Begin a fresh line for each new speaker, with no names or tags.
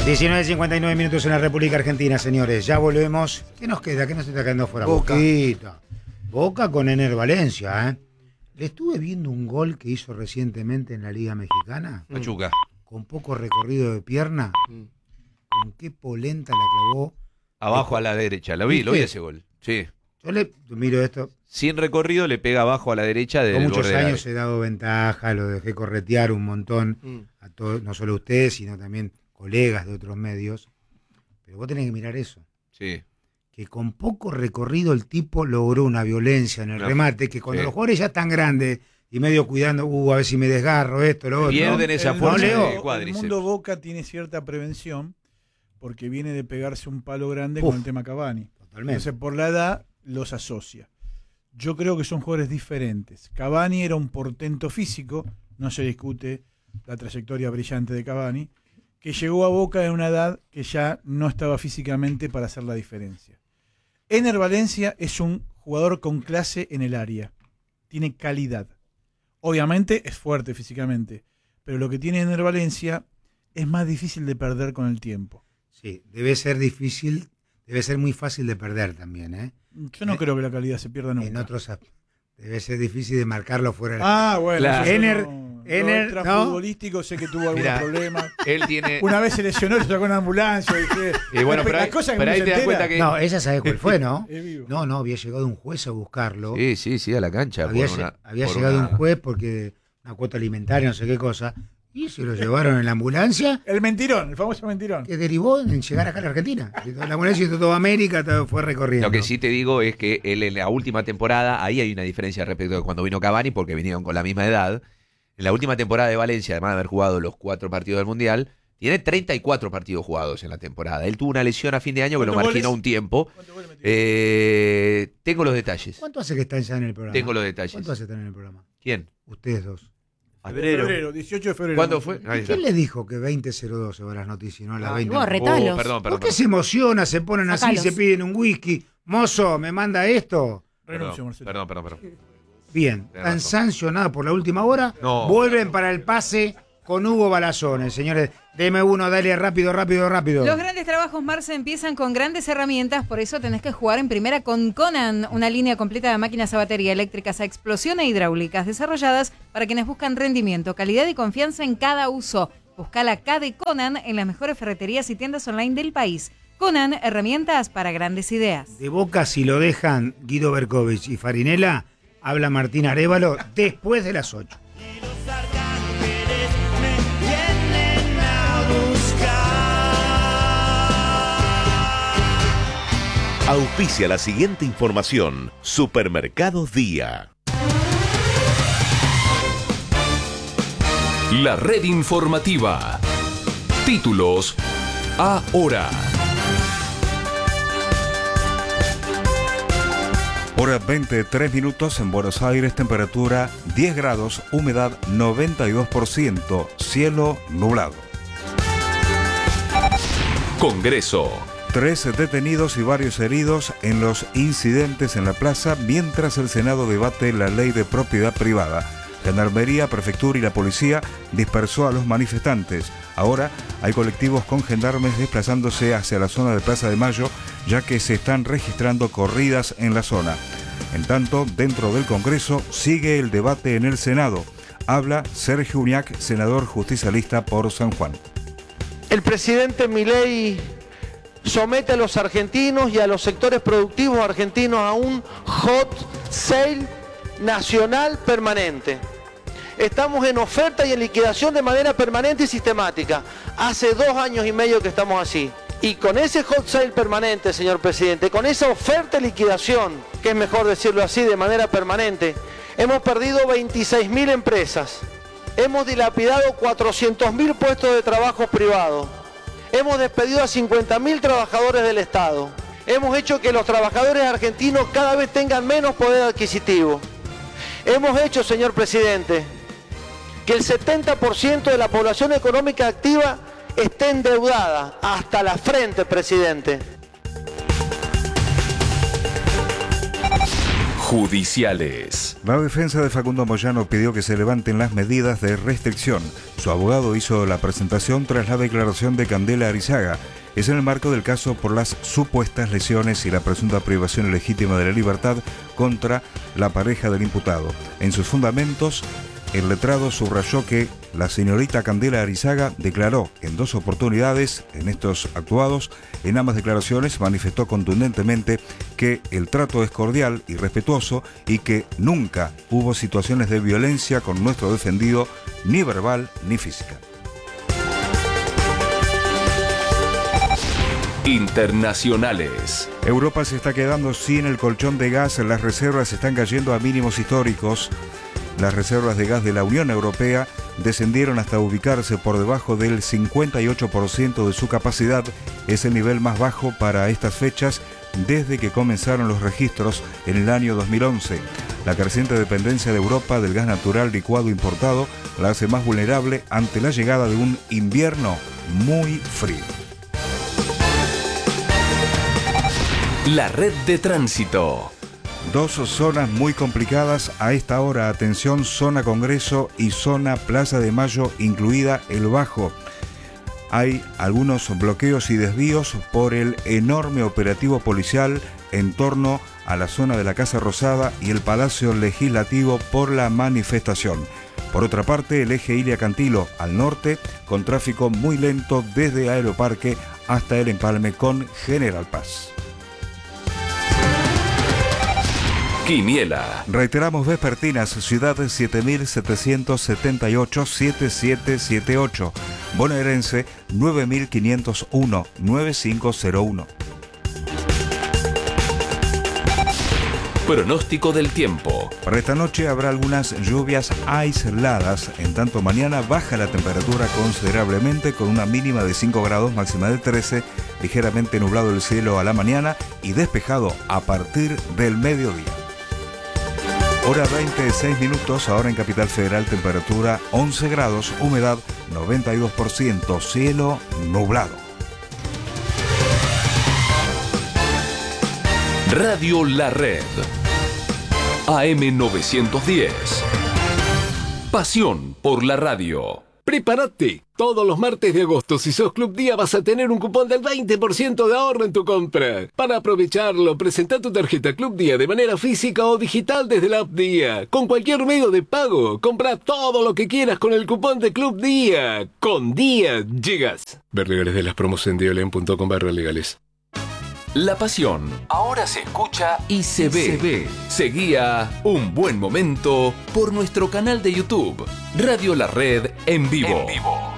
19:59 minutos en la República Argentina, señores. Ya volvemos. ¿Qué nos queda? ¿Qué nos está quedando fuera?
Boca.
Boquita. Boca con Ener Valencia, ¿eh? Le estuve viendo un gol que hizo recientemente en la Liga Mexicana.
Pachuca.
Con poco recorrido de pierna. Con qué polenta la clavó.
Abajo a la derecha. Lo vi ese gol. Sí.
Yo miro esto.
Sin recorrido le pega abajo a la derecha del
Con
borde
muchos
del área.
años he dado ventaja, lo dejé corretear un montón a todos, no solo a ustedes, sino también colegas de otros medios. Pero vos tenés que mirar eso.
Sí.
Que con poco recorrido el tipo logró una violencia en el remate, que cuando los jugadores ya están grandes y medio cuidando, a ver si me desgarro, esto, lo otro.
Pierden esa fuerza de cuádriceps.
El mundo Boca tiene cierta prevención porque viene de pegarse un palo grande con el tema Cavani.
Totalmente.
Entonces, por la edad, los asocia. Yo creo que son jugadores diferentes. Cavani era un portento físico, no se discute la trayectoria brillante de Cavani, que llegó a Boca en una edad que ya no estaba físicamente para hacer la diferencia. Ener Valencia es un jugador con clase en el área. Tiene calidad. Obviamente es fuerte físicamente, pero lo que tiene Ener Valencia es más difícil de perder con el tiempo.
Sí, debe ser difícil, debe ser muy fácil de perder también, ¿eh?
Yo no creo que la calidad se pierda nunca.
En otros debe ser difícil de marcarlo fuera de la...
Bueno,
claro.
Ener, ¿no?
Futbolístico, sé que tuvo algún problema.
Él tiene...
Una vez se lesionó, se sacó una ambulancia.
Y bueno, pero ahí te das cuenta que...
No, esa sabés cuál fue, ¿no? No, había llegado un juez a buscarlo.
Sí, a la cancha.
Había llegado un juez porque una cuota alimentaria, no sé qué cosa, y se lo llevaron en la ambulancia.
El mentirón, el famoso mentirón.
Que derivó en llegar acá a la Argentina. La ambulancia hizo toda América, fue recorriendo.
Lo que sí te digo es que él en la última temporada, ahí hay una diferencia respecto de cuando vino Cavani, porque vinieron con la misma edad. En la última temporada de Valencia, además de haber jugado los 4 partidos del Mundial, tiene 34 partidos jugados en la temporada. Él tuvo una lesión a fin de año que lo marginó un tiempo. Tengo los detalles.
¿Cuánto hace que están ya en el programa?
Tengo los detalles.
¿Cuánto hace que están en el programa?
¿Quién?
Ustedes dos.
Febrero, 18 de febrero.
¿Cuándo fue?
¿Quién le dijo que 20:02 se van las noticias y no a las 20?
Retalos.
Perdón.
¿Por qué se emociona, se ponen
Sacalos.
así, se piden un whisky? Mozo, ¿me manda esto?
Renuncio, Marcelo.
Perdón.
Bien, están sancionados por la última hora.
No.
Vuelven para el pase con Hugo Balazones. Señores, deme uno, dale rápido.
Los grandes trabajos, Marce, empiezan con grandes herramientas, por eso tenés que jugar en primera con Conan, una línea completa de máquinas a batería eléctricas a explosión e hidráulicas, desarrolladas para quienes buscan rendimiento, calidad y confianza en cada uso. Busca la K de Conan en las mejores ferreterías y tiendas online del país. Conan, herramientas para grandes ideas.
De Boca, si lo dejan Guido Berkovich y Farinella, habla Martín Arévalo después de las 8.
Auspicia la siguiente información. Supermercados Día.
La red informativa. Títulos ahora.
Hora 23 minutos en Buenos Aires, temperatura 10 grados, humedad 92%, cielo nublado.
Congreso.
3 detenidos y varios heridos en los incidentes en la plaza mientras el Senado debate la ley de propiedad privada. Gendarmería, Prefectura y la policía dispersó a los manifestantes. Ahora hay colectivos con gendarmes desplazándose hacia la zona de Plaza de Mayo, ya que se están registrando corridas en la zona. En tanto, dentro del Congreso sigue el debate en el Senado. Habla Sergio Uñac, senador justicialista por San Juan.
El presidente Milei somete a los argentinos y a los sectores productivos argentinos a un hot sale nacional permanente. Estamos en oferta y en liquidación de manera permanente y sistemática. Hace 2 años y medio que estamos así. Y con ese hot sale permanente, señor presidente, con esa oferta y liquidación, que es mejor decirlo así, de manera permanente, hemos perdido 26.000 empresas. Hemos dilapidado 400.000 puestos de trabajo privados. Hemos despedido a 50.000 trabajadores del Estado. Hemos hecho que los trabajadores argentinos cada vez tengan menos poder adquisitivo. Hemos hecho, señor presidente, que el 70% de la población económica activa esté endeudada hasta la frente, presidente.
judiciales.
La defensa de Facundo Moyano pidió que se levanten las medidas de restricción. Su abogado hizo la presentación tras la declaración de Candela Arizaga. Es en el marco del caso por las supuestas lesiones y la presunta privación ilegítima de la libertad contra la pareja del imputado. En sus fundamentos, el letrado subrayó que la señorita Candela Arizaga declaró en 2 oportunidades en estos actuados. En ambas declaraciones manifestó contundentemente que el trato es cordial y respetuoso y que nunca hubo situaciones de violencia con nuestro defendido, ni verbal ni física.
Internacionales.
Europa se está quedando sin el colchón de gas, las reservas están cayendo a mínimos históricos. Las reservas de gas de la Unión Europea descendieron hasta ubicarse por debajo del 58% de su capacidad. Es el nivel más bajo para estas fechas desde que comenzaron los registros en el año 2011. La creciente dependencia de Europa del gas natural licuado importado la hace más vulnerable ante la llegada de un invierno muy frío.
La red de tránsito.
2 zonas muy complicadas a esta hora. Atención, zona Congreso y zona Plaza de Mayo, incluida el Bajo. Hay algunos bloqueos y desvíos por el enorme operativo policial en torno a la zona de la Casa Rosada y el Palacio Legislativo por la manifestación. Por otra parte, el eje Ilia-Cantilo al norte, con tráfico muy lento desde Aeroparque hasta el empalme con General Paz.
Quiniela.
Reiteramos vespertinas, Ciudad 7778-7778, bonaerense 9501-9501.
Pronóstico del tiempo.
Para esta noche habrá algunas lluvias aisladas, en tanto mañana baja la temperatura considerablemente con una mínima de 5 grados, máxima de 13, ligeramente nublado el cielo a la mañana y despejado a partir del mediodía. Hora 26 minutos, ahora en Capital Federal, temperatura 11 grados, humedad 92%, cielo nublado.
Radio La Red. AM 910. Pasión por la radio.
¡Prepárate! Todos los martes de agosto, si sos Club Día, vas a tener un cupón del 20% de ahorro en tu compra. Para aprovecharlo, presenta tu tarjeta Club Día de manera física o digital desde la app Día. Con cualquier medio de pago, compra todo lo que quieras con el cupón de Club Día. Con Día llegas. Ver legales de las promos en dialen.com/legales.
La pasión ahora se escucha y se ve. Seguía Un Buen Momento por nuestro canal de YouTube, Radio La Red en vivo.